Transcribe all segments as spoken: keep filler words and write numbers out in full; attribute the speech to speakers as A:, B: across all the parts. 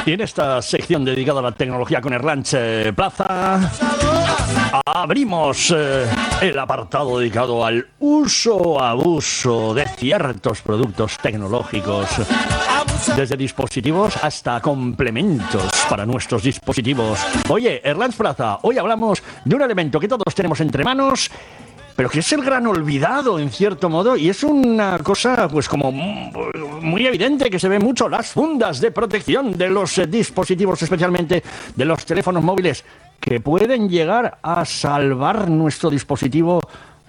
A: Y en esta sección dedicada a la tecnología con Erlanche Plaza, abrimos eh, el apartado dedicado al uso abuso de ciertos productos tecnológicos, desde dispositivos hasta complementos para nuestros dispositivos. Oye, Erlanche Plaza, hoy hablamos de un elemento que todos tenemos entre manos, pero que es el gran olvidado en cierto modo, y es una cosa pues como muy evidente que se ve mucho: las fundas de protección de los eh, dispositivos, especialmente de los teléfonos móviles, que pueden llegar a salvar nuestro dispositivo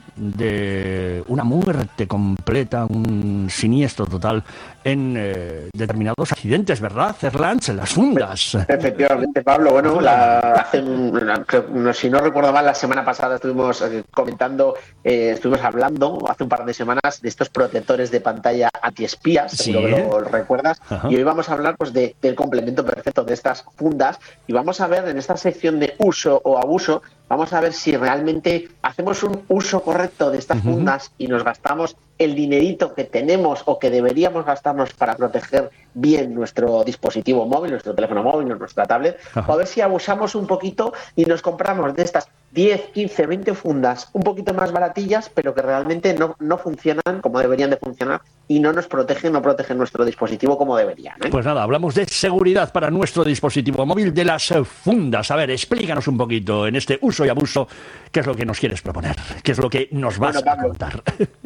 A: de una muerte completa, un siniestro total en eh, determinados accidentes, ¿verdad, Erlanche? Las fundas.
B: Efectivamente, Pablo. Bueno, la, hace un, no, si no recuerdo mal, la semana pasada estuvimos eh, comentando, eh, estuvimos hablando hace un par de semanas de estos protectores de pantalla antiespías,
A: sí,
B: seguro que lo recuerdas. Ajá. Y hoy vamos a hablar pues de, del complemento perfecto de estas fundas, y vamos a ver en esta sección de uso o abuso, vamos a ver si realmente hacemos un uso correcto de estas uh-huh. fundas y nos gastamos el dinerito que tenemos o que deberíamos gastarnos para proteger bien nuestro dispositivo móvil, nuestro teléfono móvil, nuestra tablet, uh-huh. o a ver si abusamos un poquito y nos compramos de estas diez, quince, veinte fundas un poquito más baratillas, pero que realmente no, no funcionan como deberían de funcionar y no nos protegen, no protegen nuestro dispositivo como deberían, ¿eh?
A: Pues nada, hablamos de seguridad para nuestro dispositivo móvil, de las fundas. A ver, explícanos un poquito en este uso y abuso qué es lo que nos quieres proponer, qué es lo que nos vas bueno, Pablo, a contar.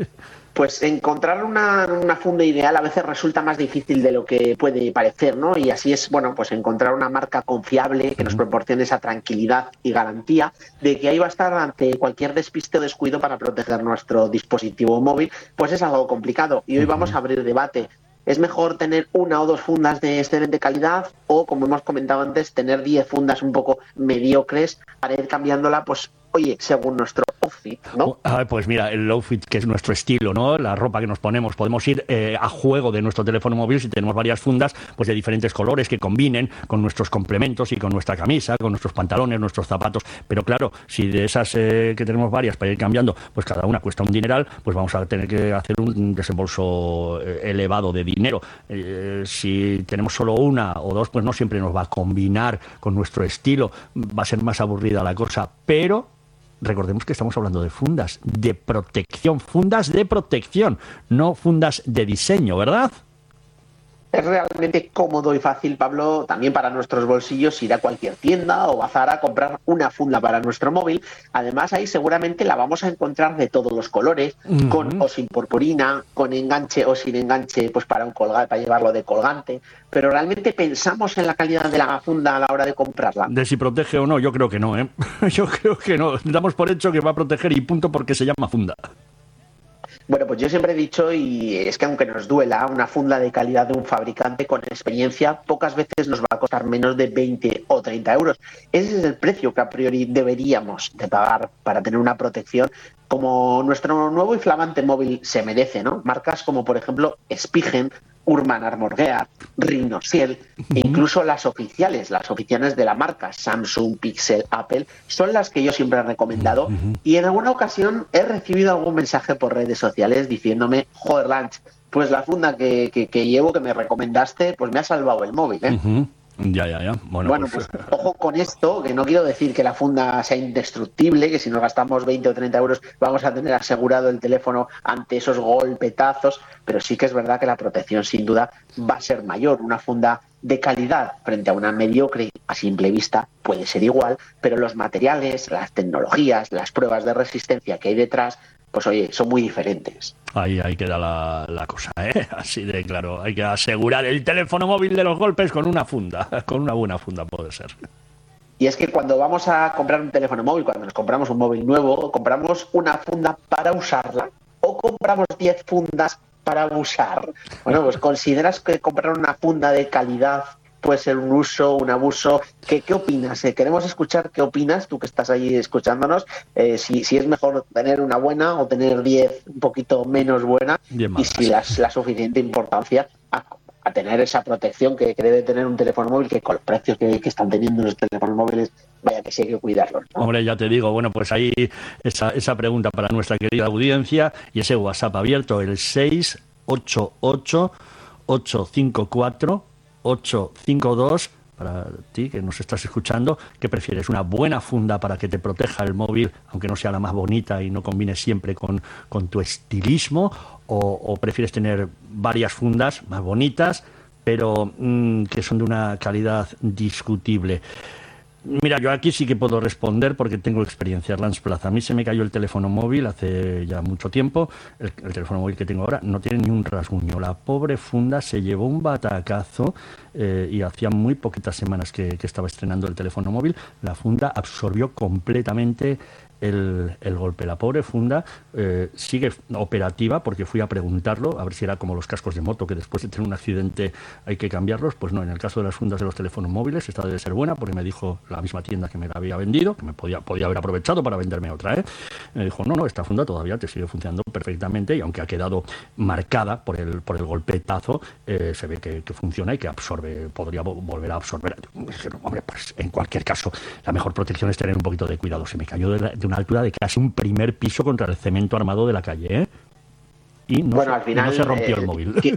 B: Pues encontrar una, una funda ideal a veces resulta más difícil de lo que puede parecer, ¿no? Y así es, bueno, pues encontrar una marca confiable que nos proporcione esa tranquilidad y garantía de que ahí va a estar ante cualquier despiste o descuido para proteger nuestro dispositivo móvil, pues es algo complicado. Y hoy vamos a abrir debate. ¿Es mejor tener una o dos fundas de excelente calidad o, como hemos comentado antes, tener diez fundas un poco mediocres para ir cambiándola, pues, oye, según nuestro outfit, ¿no?
A: Ah, pues mira, el outfit, que es nuestro estilo, ¿no? La ropa que nos ponemos, podemos ir eh, a juego de nuestro teléfono móvil si tenemos varias fundas, pues de diferentes colores que combinen con nuestros complementos y con nuestra camisa, con nuestros pantalones, nuestros zapatos. Pero claro, si de esas eh, que tenemos varias para ir cambiando, pues cada una cuesta un dineral, pues vamos a tener que hacer un desembolso eh, elevado de dinero. Eh, si tenemos solo una o dos, pues no siempre nos va a combinar con nuestro estilo, va a ser más aburrida la cosa, pero recordemos que estamos hablando de fundas de protección, fundas de protección, no fundas de diseño, ¿verdad?
B: Es realmente cómodo y fácil, Pablo, también para nuestros bolsillos, ir a cualquier tienda o bazar a comprar una funda para nuestro móvil. Además, ahí seguramente la vamos a encontrar de todos los colores, uh-huh. con o sin purpurina, con enganche o sin enganche, pues para un colgante, para llevarlo de colgante. Pero realmente pensamos en la calidad de la funda a la hora de comprarla.
A: De si protege o no, yo creo que no, ¿eh? Yo creo que no. Damos por hecho que va a proteger y punto, porque se llama funda.
B: Bueno, pues yo siempre he dicho, y es que aunque nos duela, una funda de calidad de un fabricante con experiencia pocas veces nos va a costar menos de veinte o treinta euros. Ese es el precio que a priori deberíamos de pagar para tener una protección como nuestro nuevo y flamante móvil se merece, ¿no? Marcas como, por ejemplo, Spigen, Urban Armor Gear, Rhinosiel, e incluso las oficiales, las oficiales de la marca, Samsung, Pixel, Apple, son las que yo siempre he recomendado. Y en alguna ocasión he recibido algún mensaje por redes sociales diciéndome: joder, Lanch, pues la funda que, que, que llevo, que me recomendaste, pues me ha salvado el móvil, ¿eh? Uh-huh.
A: Ya, ya, ya. Bueno,
B: bueno pues, pues ojo con esto, que no quiero decir que la funda sea indestructible, que si nos gastamos veinte o treinta euros vamos a tener asegurado el teléfono ante esos golpetazos, pero sí que es verdad que la protección sin duda va a ser mayor. Una funda de calidad frente a una mediocre a simple vista puede ser igual, pero los materiales, las tecnologías, las pruebas de resistencia que hay detrás, pues oye, son muy diferentes.
A: Ahí, ahí queda la, la cosa, ¿eh? Así de claro. Hay que asegurar el teléfono móvil de los golpes con una funda, con una buena funda puede ser.
B: Y es que cuando vamos a comprar un teléfono móvil, cuando nos compramos un móvil nuevo, compramos una funda para usarla o compramos diez fundas para usar. Bueno, pues ¿consideras que comprar una funda de calidad puede ser un uso, un abuso? ¿Qué, qué opinas? Eh, queremos escuchar qué opinas, tú que estás ahí escuchándonos, eh, si, si es mejor tener una buena o tener diez un poquito menos buena, y si la, la suficiente importancia a, a tener esa protección que, que debe tener un teléfono móvil, que con los precios que, que están teniendo los teléfonos móviles, vaya que sí hay que cuidarlos, ¿no?
A: Hombre, ya te digo, bueno, pues ahí esa, esa pregunta para nuestra querida audiencia y ese WhatsApp abierto, el seis ocho ocho, ocho cinco cuatro, ocho cinco dos para ti que nos estás escuchando, ¿qué prefieres? ¿Una buena funda para que te proteja el móvil, aunque no sea la más bonita y no combine siempre con, con tu estilismo? O, ¿O prefieres tener varias fundas más bonitas, pero mmm, que son de una calidad discutible? Mira, yo aquí sí que puedo responder porque tengo experiencia. Erlanz Plaza, a mí se me cayó el teléfono móvil hace ya mucho tiempo. El, el teléfono móvil que tengo ahora no tiene ni un rasguño. La pobre funda se llevó un batacazo eh, y hacía muy poquitas semanas que, que estaba estrenando el teléfono móvil. La funda absorbió completamente el, el golpe. La pobre funda eh, sigue operativa porque fui a preguntarlo a ver si era como los cascos de moto, que después de tener un accidente hay que cambiarlos. Pues no, en el caso de las fundas de los teléfonos móviles esta debe ser buena, porque me dijo la misma tienda que me la había vendido, que me podía, podía haber aprovechado para venderme otra, ¿eh? Me dijo, no, no, esta funda todavía te sigue funcionando perfectamente y aunque ha quedado marcada por el, por el golpetazo, eh, se ve que, que funciona y que absorbe, podría volver a absorber. Hombre, pues en cualquier caso, la mejor protección es tener un poquito de cuidado. Se me cayó de, la, de una altura de casi un primer piso contra el cemento armado de la calle, ¿eh? Y no, bueno, se, al final, no se rompió eh, el móvil.
B: Que,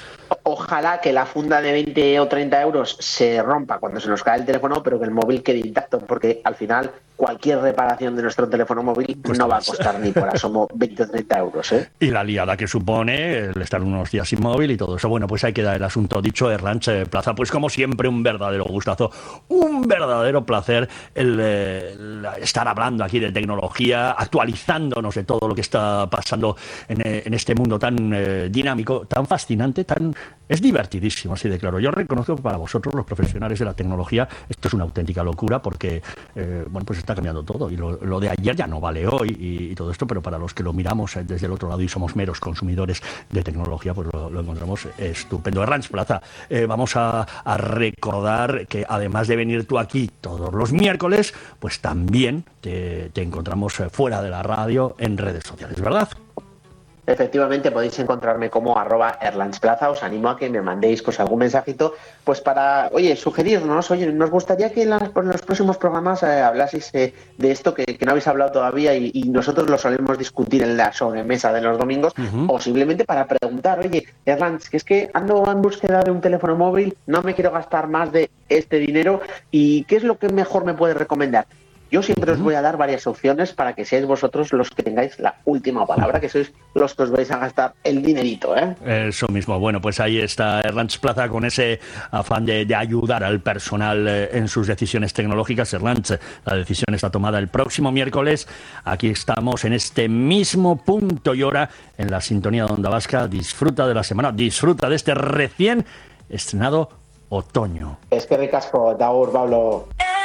B: ojalá que la funda de veinte o treinta euros se rompa cuando se nos cae el teléfono, pero que el móvil quede intacto, porque al final cualquier reparación de nuestro teléfono móvil pues no va a costar ni por asomo veinte o treinta euros, ¿eh? Y
A: la liada que supone el estar unos días sin móvil y todo eso. Bueno, pues ahí queda el asunto dicho. Erlanz Plaza, pues como siempre, un verdadero gustazo, un verdadero placer el, el estar hablando aquí de tecnología, actualizándonos de todo lo que está pasando en, en este mundo tan eh, dinámico, tan fascinante, tan es divertidísimo, así de claro. Yo reconozco que para vosotros, los profesionales de la tecnología, esto es una auténtica locura porque, eh, bueno, pues está cambiando todo y lo, lo de ayer ya no vale hoy y, y todo esto, pero para los que lo miramos desde el otro lado y somos meros consumidores de tecnología, pues lo, lo encontramos estupendo. Erlanz Plaza, eh, vamos a, a recordar que además de venir tú aquí todos los miércoles, pues también te, te encontramos fuera de la radio en redes sociales, ¿verdad?
B: Efectivamente, podéis encontrarme como arroba Erlanz Plaza. Os animo a que me mandéis pues, algún mensajito pues para, oye, sugerirnos, oye, nos gustaría que en, las, en los próximos programas eh, hablaseis eh, de esto que, que no habéis hablado todavía y, y nosotros lo solemos discutir en la sobremesa de los domingos, uh-huh. O simplemente para preguntar, oye, Erlanz, que es que ando en búsqueda de un teléfono móvil, no me quiero gastar más de este dinero y ¿qué es lo que mejor me puedes recomendar? Yo siempre os voy a dar varias opciones para que seáis vosotros los que tengáis la última palabra, que sois los que os vais a gastar el dinerito, ¿eh?
A: Eso mismo. Bueno, pues ahí está Erlanz Plaza con ese afán de, de ayudar al personal eh, en sus decisiones tecnológicas. Erlanz, la decisión está tomada el próximo miércoles. Aquí estamos en este mismo punto y hora en la sintonía de Onda Vasca. Disfruta de la semana, disfruta de este recién estrenado otoño.
B: Es que ricasco, Daur, Pablo.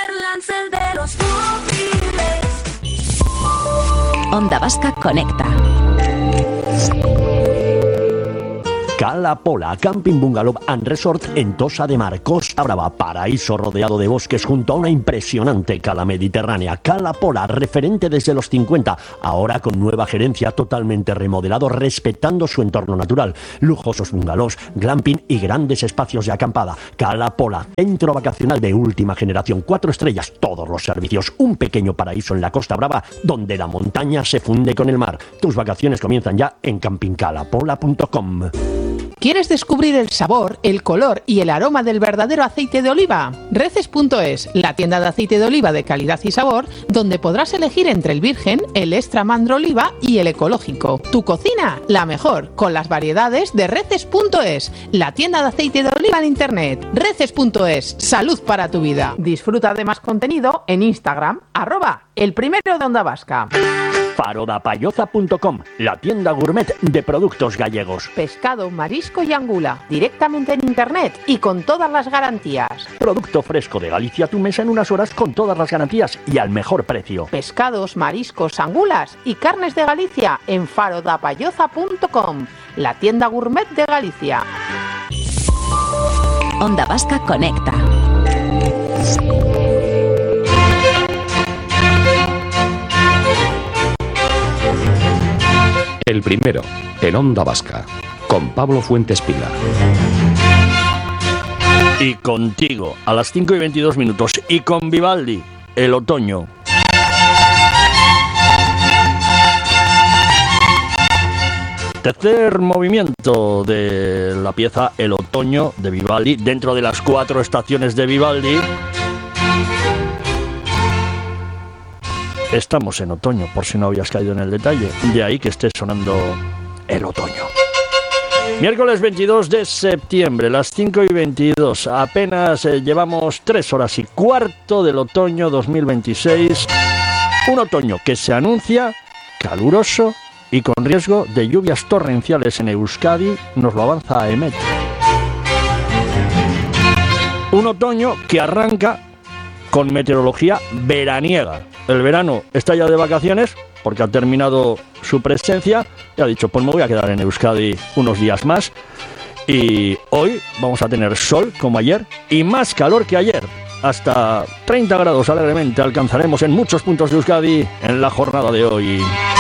C: De los Onda Vasca conecta.
A: Cala Pola, Camping Bungalow and Resort en Tossa de Mar, Costa Brava, paraíso rodeado de bosques junto a una impresionante cala mediterránea. Cala Pola, referente desde los cincuenta, ahora con nueva gerencia, totalmente remodelado, respetando su entorno natural. Lujosos bungalows, glamping y grandes espacios de acampada. Cala Pola, centro vacacional de última generación, cuatro estrellas, todos los servicios, un pequeño paraíso en la Costa Brava, donde la montaña se funde con el mar. Tus vacaciones comienzan ya en camping cala pola punto com.
D: ¿Quieres descubrir el sabor, el color y el aroma del verdadero aceite de oliva? Reces punto es, la tienda de aceite de oliva de calidad y sabor, donde podrás elegir entre el virgen, el extra mandro oliva y el ecológico. Tu cocina, la mejor, con las variedades de Reces punto es, la tienda de aceite de oliva en internet. Reces punto es, salud para tu vida. Disfruta de más contenido en Instagram, arroba el primero de Onda Vasca.
A: faro da payoza punto com, la tienda gourmet de productos gallegos.
D: Pescado, marisco y angula, directamente en internet y con todas las garantías.
A: Producto fresco de Galicia a tu mesa en unas horas con todas las garantías y al mejor precio.
D: Pescados, mariscos, angulas y carnes de Galicia en faro da payoza punto com, la tienda gourmet de Galicia.
C: Onda Vasca conecta.
E: El primero, en Onda Vasca, con Pablo Fuentes Pila.
A: Y contigo, a las cinco y veintidós minutos, y con Vivaldi, el otoño. Tercer movimiento de la pieza El Otoño de Vivaldi, dentro de las cuatro estaciones de Vivaldi. Estamos en otoño, por si no habías caído en el detalle, de ahí que esté sonando El Otoño. Miércoles veintidós de septiembre, las cinco y veintidós, apenas eh, llevamos tres horas y cuarto del otoño dos mil veintiséis, un otoño que se anuncia caluroso y con riesgo de lluvias torrenciales en Euskadi, nos lo avanza EMET. Un otoño que arranca con meteorología veraniega. El verano está ya de vacaciones porque ha terminado su presencia y ha dicho, pues me voy a quedar en Euskadi unos días más. Y hoy vamos a tener sol como ayer y más calor que ayer. Hasta treinta grados alegremente alcanzaremos en muchos puntos de Euskadi en la jornada de hoy.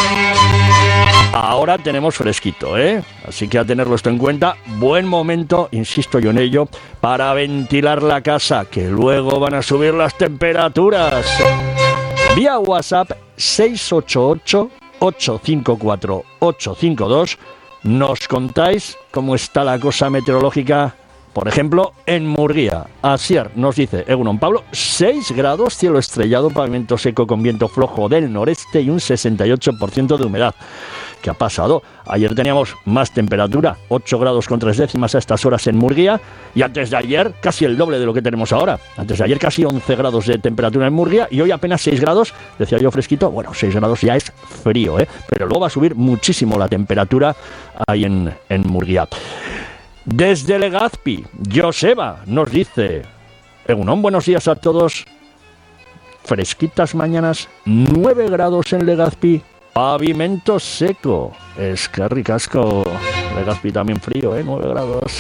A: Ahora tenemos fresquito, ¿eh? Así que a tenerlo esto en cuenta. Buen momento, insisto yo en ello, para ventilar la casa, que luego van a subir las temperaturas. Vía WhatsApp seis ocho ocho, ocho cinco cuatro, ocho cinco dos nos contáis cómo está la cosa meteorológica, por ejemplo, en Murguía. Asier nos dice, Egunon Pablo, seis grados, cielo estrellado, pavimento seco con viento flojo del noreste y un sesenta y ocho por ciento de humedad. ¿Qué ha pasado? Ayer teníamos más temperatura, ocho grados con tres décimas a estas horas en Murguía, y antes de ayer casi el doble de lo que tenemos ahora. Antes de ayer casi once grados de temperatura en Murguía y hoy apenas seis grados, decía yo fresquito. Bueno, seis grados ya es frío, ¿eh? Pero luego va a subir muchísimo la temperatura ahí en, en Murguía. Desde Legazpi, Joseba nos dice, Egunon, buenos días a todos. Fresquitas mañanas, nueve grados en Legazpi. Pavimento seco. Es que ricasco. Legazpi también frío, ¿eh? nueve grados.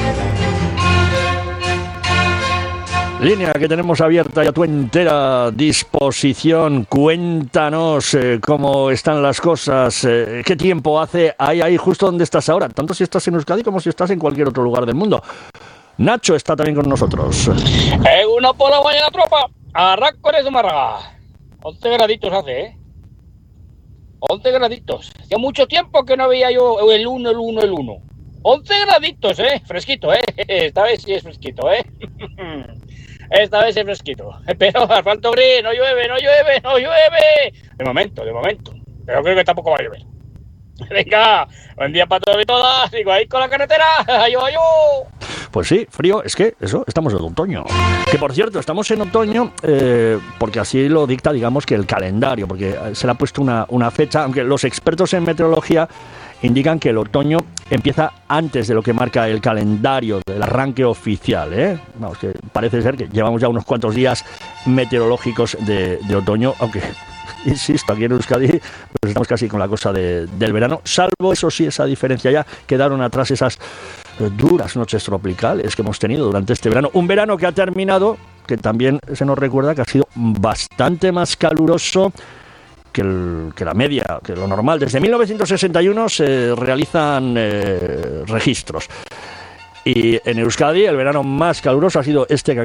A: Línea que tenemos abierta y a tu entera disposición. Cuéntanos eh, cómo están las cosas. Eh, ¿Qué tiempo hace ahí, ahí, justo donde estás ahora? Tanto si estás en Euskadi como si estás en cualquier otro lugar del mundo. Nacho está también con nosotros.
F: Eh, una por la mañana, tropa. Arranco de Zumárraga. once graditos hace, ¿eh? once graditos. Hacía mucho tiempo que no veía yo el uno, el uno, el uno. once graditos, ¿eh? Fresquito, ¿eh? Esta vez sí es fresquito, ¿eh? Esta vez es fresquito. Pero asfalto gris, no llueve, no llueve, no llueve. De momento, de momento. Pero creo que tampoco va a llover. Venga, buen día para todos y todas. Sigo ahí con la carretera. ¡Ayú, ayú!
A: Pues sí, frío, es que eso, estamos en otoño. Que por cierto, estamos en otoño eh, porque así lo dicta, digamos, que el calendario, porque se le ha puesto una, una fecha, aunque los expertos en meteorología indican que el otoño empieza antes de lo que marca el calendario del arranque oficial, ¿eh? Vamos, que parece ser que llevamos ya unos cuantos días meteorológicos de, de otoño, aunque, insisto, aquí en Euskadi pues estamos casi con la cosa de, del verano, salvo eso sí, esa diferencia ya, quedaron atrás esas duras noches tropicales que hemos tenido durante este verano. Un verano que ha terminado, que también se nos recuerda que ha sido bastante más caluroso que, el, que la media, que lo normal. Desde mil novecientos sesenta y uno se realizan eh, registros. Y en Euskadi el verano más caluroso ha sido este que